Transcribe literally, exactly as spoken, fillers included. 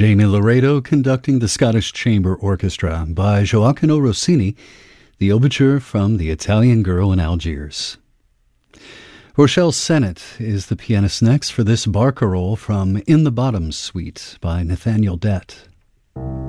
Jamie Laredo conducting the Scottish Chamber Orchestra by Gioacchino Rossini, the overture from The Italian Girl in Algiers. Rochelle Sennett is the pianist next for this barcarolle from In the Bottoms Suite by Nathaniel Dett.